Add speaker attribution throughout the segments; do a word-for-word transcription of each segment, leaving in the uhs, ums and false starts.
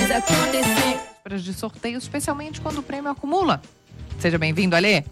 Speaker 1: faz acontecer.
Speaker 2: De sorteio, especialmente quando o prêmio acumula. Seja bem-vindo, Alê.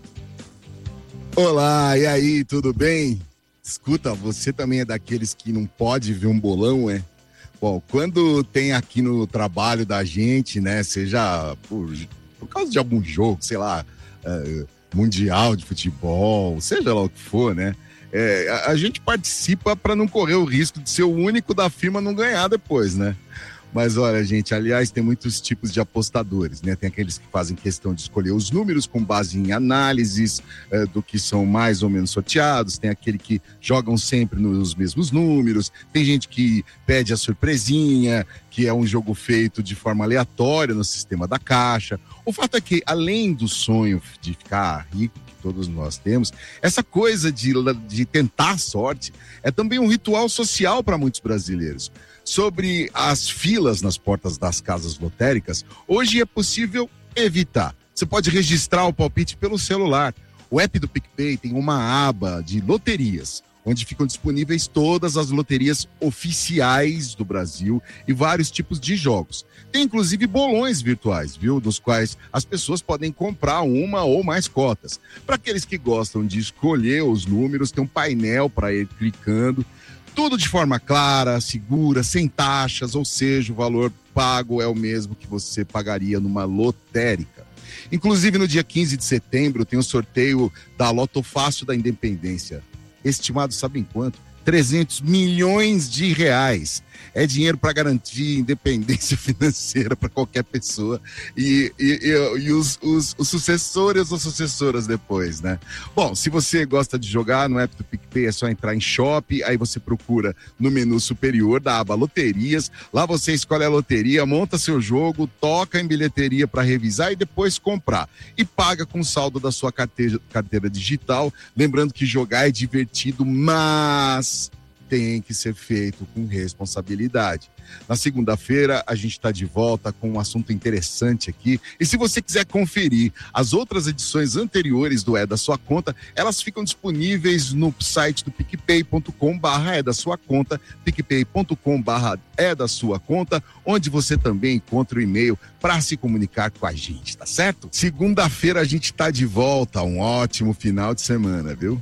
Speaker 3: Olá, e aí, tudo bem? Escuta, você também é daqueles que não pode ver um bolão, é? Bom, quando tem aqui no trabalho da gente, né, seja por, por causa de algum jogo, sei lá, uh, mundial de futebol, seja lá o que for, né, é, a, a gente participa para não correr o risco de ser o único da firma não ganhar depois, né? Mas olha, gente, aliás, tem muitos tipos de apostadores, né? Tem aqueles que fazem questão de escolher os números com base em análises eh, do que são mais ou menos sorteados, tem aquele que jogam sempre nos mesmos números, tem gente que pede a surpresinha, que é um jogo feito de forma aleatória no sistema da Caixa. O fato é que, além do sonho de ficar rico, que todos nós temos, essa coisa de, de tentar a sorte é também um ritual social para muitos brasileiros. Sobre as filas nas portas das casas lotéricas, hoje é possível evitar. Você pode registrar o palpite pelo celular. O app do PicPay tem uma aba de loterias, onde ficam disponíveis todas as loterias oficiais do Brasil e vários tipos de jogos. Tem inclusive bolões virtuais, viu? Dos quais as pessoas podem comprar uma ou mais cotas. Para aqueles que gostam de escolher os números, tem um painel para ir clicando. Tudo de forma clara, segura, sem taxas, ou seja, o valor pago é o mesmo que você pagaria numa lotérica. Inclusive, no dia quinze de setembro, tem o sorteio da Loto Fácil da Independência. Estimado, sabe em quanto? trezentos milhões de reais. É dinheiro para garantir independência financeira para qualquer pessoa e, e, e, e os, os, os sucessores ou sucessoras depois, né? Bom, se você gosta de jogar no app do PicPay, é só entrar em Shop, aí você procura no menu superior da aba Loterias, lá você escolhe a loteria, monta seu jogo, toca em bilheteria para revisar e depois comprar. E paga com o saldo da sua carteira, carteira digital, lembrando que jogar é divertido, mas tem que ser feito com responsabilidade. Na segunda-feira, a gente está de volta com um assunto interessante aqui. E se você quiser conferir as outras edições anteriores do É da Sua Conta, elas ficam disponíveis no site do picpay ponto com barra é da sua conta, picpay ponto com barra é da sua conta, onde você também encontra o e-mail para se comunicar com a gente, tá certo? Segunda-feira a gente está de volta. Um ótimo final de semana, viu?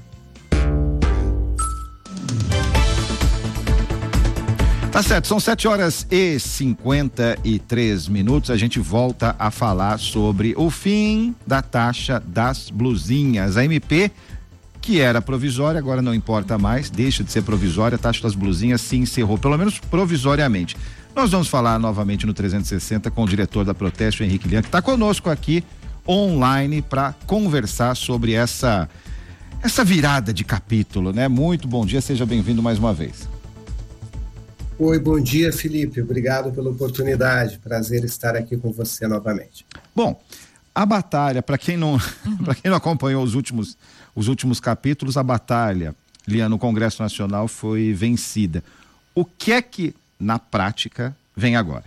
Speaker 4: Tá certo, são sete horas e cinquenta e três minutos. A gente volta a falar sobre o fim da taxa das blusinhas. A M P, que era provisória, agora não importa mais, deixa de ser provisória. A taxa das blusinhas se encerrou, pelo menos provisoriamente. Nós vamos falar novamente no trezentos e sessenta com o diretor da Proteste, o Henrique Lian, que está conosco aqui online para conversar sobre essa, essa virada de capítulo, né? Muito bom dia, seja bem-vindo mais uma vez.
Speaker 5: Oi, bom dia, Felipe. Obrigado pela oportunidade. Prazer estar aqui com você novamente.
Speaker 4: Bom, a batalha, para quem não, uhum. para quem não acompanhou os últimos, os últimos capítulos, a batalha, Lian, no Congresso Nacional foi vencida. O que é que, na prática, vem agora?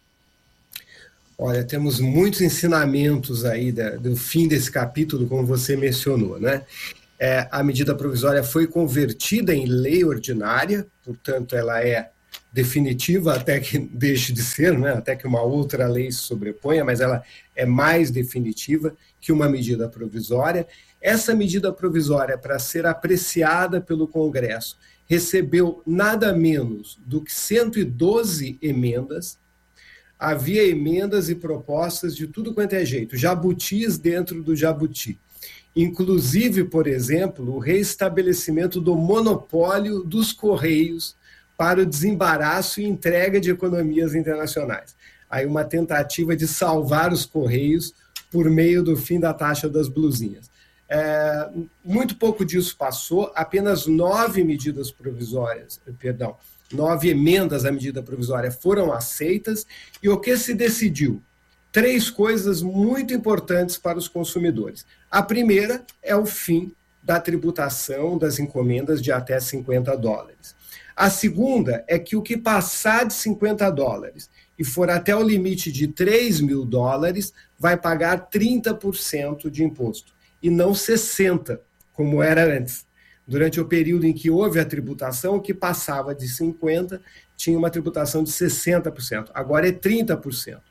Speaker 5: Olha, temos muitos ensinamentos aí da, do fim desse capítulo, como você mencionou, né? É, a medida provisória foi convertida em lei ordinária, portanto, ela é definitiva até que deixe de ser, né? Até que uma outra lei se sobreponha, mas ela é mais definitiva que uma medida provisória. Essa medida provisória, para ser apreciada pelo Congresso, recebeu nada menos do que cento e doze emendas. Havia emendas e propostas de tudo quanto é jeito, jabutis dentro do jabuti. Inclusive, por exemplo, o reestabelecimento do monopólio dos Correios para o desembaraço e entrega de economias internacionais. Aí uma tentativa de salvar os Correios por meio do fim da taxa das blusinhas. É, muito pouco disso passou, apenas nove medidas provisórias, perdão, nove emendas à medida provisória foram aceitas, e o que se decidiu? Três coisas muito importantes para os consumidores. A primeira é o fim da tributação das encomendas de até cinquenta dólares. A segunda é que o que passar de cinquenta dólares e for até o limite de três mil dólares, vai pagar trinta por cento de imposto, e não sessenta por cento, como era antes. Durante o período em que houve a tributação, o que passava de cinquenta tinha uma tributação de sessenta por cento, agora é trinta por cento.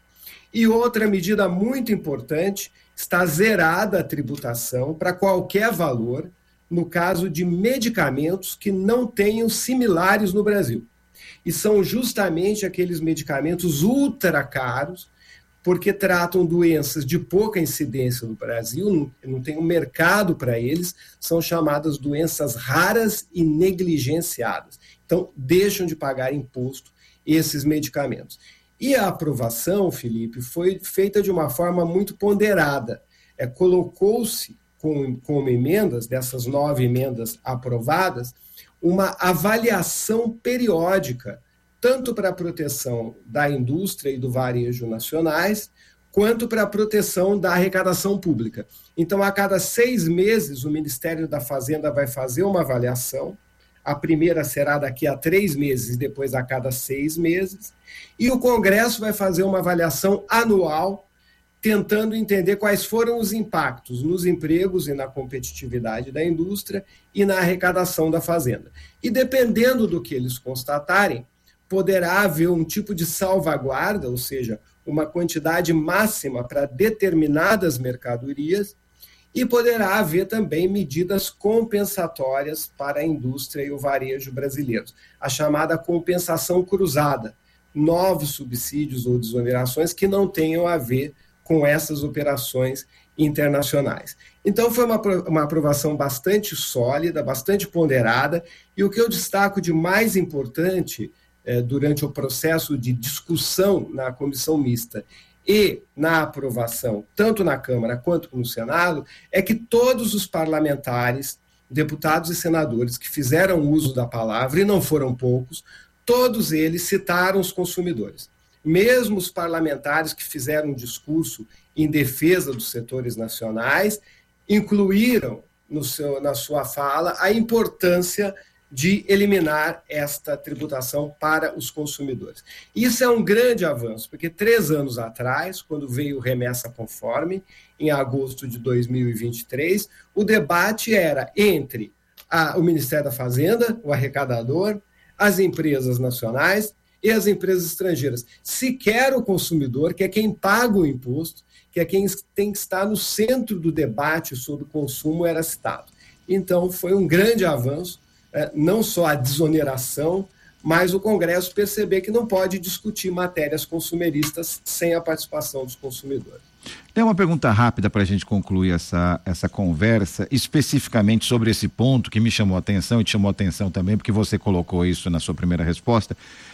Speaker 5: E outra medida muito importante, está zerada a tributação para qualquer valor no caso de medicamentos que não tenham similares no Brasil. E são justamente aqueles medicamentos ultra caros, porque tratam doenças de pouca incidência no Brasil, não, não tem um mercado para eles, são chamadas doenças raras e negligenciadas. Então, deixam de pagar imposto esses medicamentos. E a aprovação, Felipe, foi feita de uma forma muito ponderada. É, colocou-se, com, como emendas, dessas nove emendas aprovadas, uma avaliação periódica, tanto para a proteção da indústria e do varejo nacionais, quanto para a proteção da arrecadação pública. Então, a cada seis meses, o Ministério da Fazenda vai fazer uma avaliação. A primeira será daqui a três meses, depois a cada seis meses. E o Congresso vai fazer uma avaliação anual, tentando entender quais foram os impactos nos empregos e na competitividade da indústria e na arrecadação da Fazenda. E dependendo do que eles constatarem, poderá haver um tipo de salvaguarda, ou seja, uma quantidade máxima para determinadas mercadorias, e poderá haver também medidas compensatórias para a indústria e o varejo brasileiros, a chamada compensação cruzada, novos subsídios ou desonerações que não tenham a ver com essas operações internacionais. Então, foi uma, uma aprovação bastante sólida, bastante ponderada, e o que eu destaco de mais importante eh, durante o processo de discussão na comissão mista e na aprovação, tanto na Câmara quanto no Senado, é que todos os parlamentares, deputados e senadores que fizeram uso da palavra, e não foram poucos, todos eles citaram os consumidores. Mesmo os parlamentares que fizeram um discurso em defesa dos setores nacionais, incluíram no seu, na sua fala a importância de eliminar esta tributação para os consumidores. Isso é um grande avanço, porque três anos atrás, quando veio o Remessa Conforme, em agosto de dois mil e vinte e três, o debate era entre a, o Ministério da Fazenda, o arrecadador, as empresas nacionais e as empresas estrangeiras. Sequer o consumidor, que é quem paga o imposto, que é quem tem que estar no centro do debate sobre o consumo, era citado. Então, foi um grande avanço, é, não só a desoneração, mas o Congresso perceber que não pode discutir matérias consumeristas sem a participação dos consumidores.
Speaker 4: Tem uma pergunta rápida para a gente concluir essa, essa conversa, especificamente sobre esse ponto que me chamou a atenção e te chamou a atenção também, porque você colocou isso na sua primeira resposta,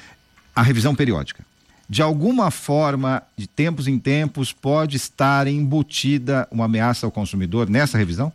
Speaker 4: a revisão periódica. De alguma forma, de tempos em tempos, pode estar embutida uma ameaça ao consumidor nessa revisão?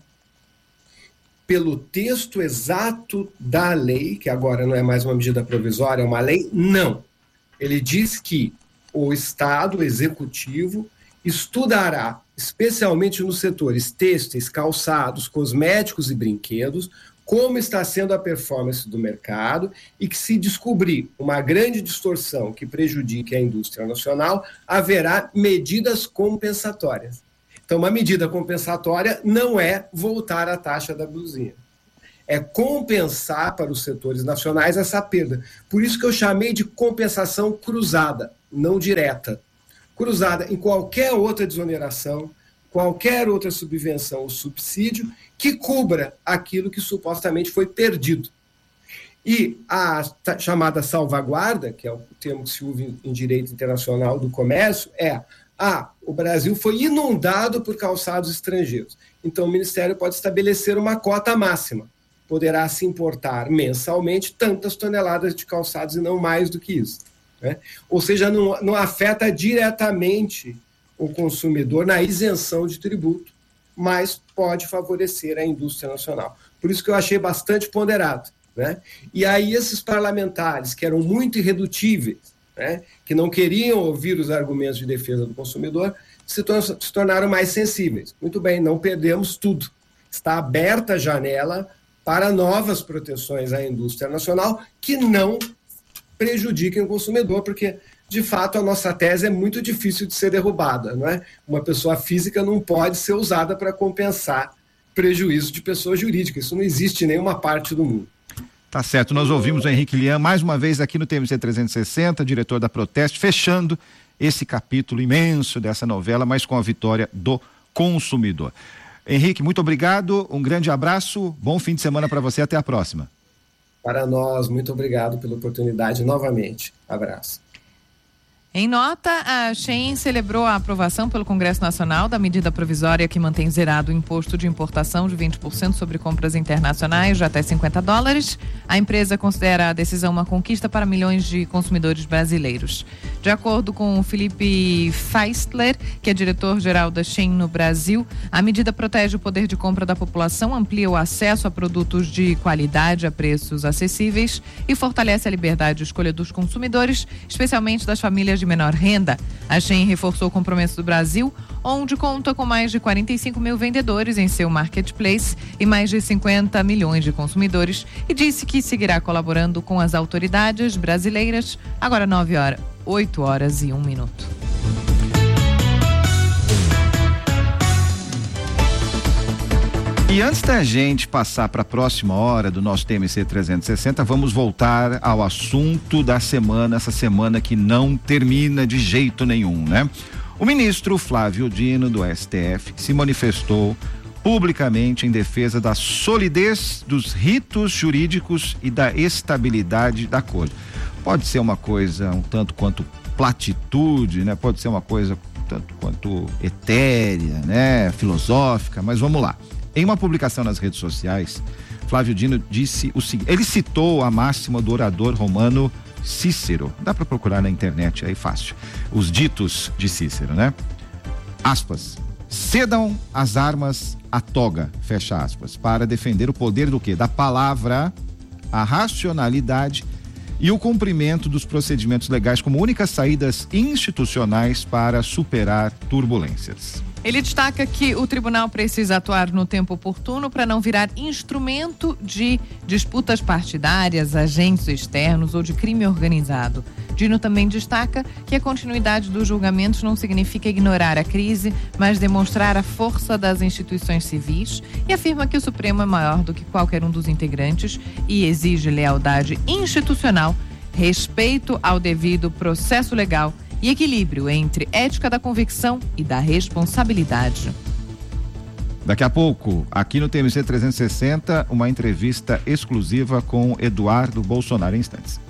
Speaker 5: Pelo texto exato da lei, que agora não é mais uma medida provisória, é uma lei, não. Ele diz que o Estado, o Executivo, estudará, especialmente nos setores têxteis, calçados, cosméticos e brinquedos, como está sendo a performance do mercado e que, se descobrir uma grande distorção que prejudique a indústria nacional, haverá medidas compensatórias. Então, uma medida compensatória não é voltar à taxa da blusinha. É compensar para os setores nacionais essa perda. Por isso que eu chamei de compensação cruzada, não direta. Cruzada em qualquer outra desoneração, qualquer outra subvenção ou subsídio que cubra aquilo que supostamente foi perdido. E a chamada salvaguarda, que é o termo que se usa em direito internacional do comércio, é ah, o Brasil foi inundado por calçados estrangeiros. Então o Ministério pode estabelecer uma cota máxima. Poderá se importar mensalmente tantas toneladas de calçados e não mais do que isso. Né? Ou seja, não, não afeta diretamente o consumidor na isenção de tributo, mas pode favorecer a indústria nacional. Por isso que eu achei bastante ponderado. Né? E aí esses parlamentares, que eram muito irredutíveis, né, que não queriam ouvir os argumentos de defesa do consumidor, se, tor- se tornaram mais sensíveis. Muito bem, não perdemos tudo. Está aberta a janela para novas proteções à indústria nacional que não prejudiquem o consumidor, porque, de fato, a nossa tese é muito difícil de ser derrubada. Não é? Uma pessoa física não pode ser usada para compensar prejuízo de pessoa jurídica. Isso não existe em nenhuma parte do mundo.
Speaker 4: Tá certo, nós ouvimos o Henrique Lian mais uma vez aqui no T M C trezentos e sessenta, diretor da Proteste, fechando esse capítulo imenso dessa novela, mas com a vitória do consumidor. Henrique, muito obrigado, um grande abraço, bom fim de semana para você, até a próxima.
Speaker 5: Para nós, muito obrigado pela oportunidade novamente. Abraço.
Speaker 2: Em nota, a Shein celebrou a aprovação pelo Congresso Nacional da medida provisória que mantém zerado o imposto de importação de vinte por cento sobre compras internacionais de até cinquenta dólares. A empresa considera a decisão uma conquista para milhões de consumidores brasileiros. De acordo com o Felipe Feistler, que é diretor-geral da Shein no Brasil, a medida protege o poder de compra da população, amplia o acesso a produtos de qualidade a preços acessíveis e fortalece a liberdade de escolha dos consumidores, especialmente das famílias de menor renda. A Shein reforçou o compromisso do Brasil, onde conta com mais de quarenta e cinco mil vendedores em seu marketplace e mais de cinquenta milhões de consumidores, e disse que seguirá colaborando com as autoridades brasileiras. Agora nove horas, oito horas e um minuto.
Speaker 4: E antes da gente passar para a próxima hora do nosso T M C trezentos e sessenta, vamos voltar ao assunto da semana, essa semana que não termina de jeito nenhum, né? O ministro Flávio Dino, do S T F, se manifestou publicamente em defesa da solidez dos ritos jurídicos e da estabilidade da corte. Pode ser uma coisa um tanto quanto platitude, né? Pode ser uma coisa um tanto quanto etérea, né? Filosófica, mas vamos lá. Em uma publicação nas redes sociais, Flávio Dino disse o seguinte, ele citou a máxima do orador romano Cícero, dá para procurar na internet aí fácil, os ditos de Cícero, né? Aspas, cedam as armas à toga, fecha aspas, para defender o poder do quê? Da palavra, a racionalidade e o cumprimento dos procedimentos legais como únicas saídas institucionais para superar turbulências.
Speaker 2: Ele destaca que o tribunal precisa atuar no tempo oportuno para não virar instrumento de disputas partidárias, agentes externos ou de crime organizado. Dino também destaca que a continuidade dos julgamentos não significa ignorar a crise, mas demonstrar a força das instituições civis, e afirma que o Supremo é maior do que qualquer um dos integrantes e exige lealdade institucional, respeito ao devido processo legal e equilíbrio entre ética da convicção e da responsabilidade.
Speaker 4: Daqui a pouco, aqui no T M C trezentos e sessenta, uma entrevista exclusiva com Eduardo Bolsonaro em instantes.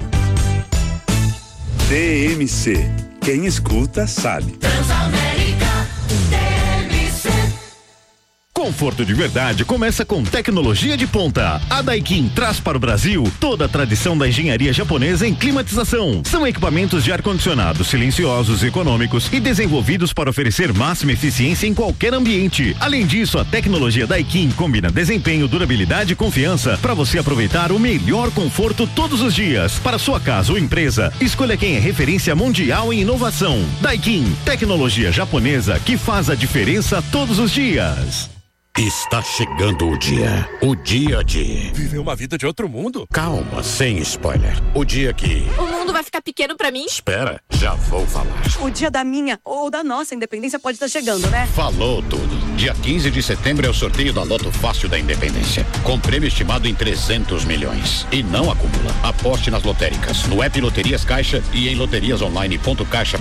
Speaker 1: T M C, quem escuta sabe.
Speaker 6: Transamérica, T M C.
Speaker 7: Conforto de verdade começa com tecnologia de ponta. A Daikin traz para o Brasil toda a tradição da engenharia japonesa em climatização. São equipamentos de ar-condicionado silenciosos, econômicos e desenvolvidos para oferecer máxima eficiência em qualquer ambiente. Além disso, a tecnologia Daikin combina desempenho, durabilidade e confiança para você aproveitar o melhor conforto todos os dias. Para sua casa ou empresa, escolha quem é referência mundial em inovação. Daikin, tecnologia japonesa que faz a diferença todos os dias.
Speaker 8: Está chegando o dia. O dia de...
Speaker 9: viver uma vida de outro mundo?
Speaker 8: Calma, sem spoiler. O dia que...
Speaker 10: o mundo vai ficar pequeno pra mim?
Speaker 8: Espera, já vou falar.
Speaker 10: O dia da minha ou da nossa independência pode estar chegando, né?
Speaker 8: Falou tudo. Dia quinze de setembro é o sorteio da Loto Fácil da Independência. Com prêmio estimado em trezentos milhões. E não acumula. Aposte nas lotéricas, no app Loterias Caixa e em loterias online ponto caixa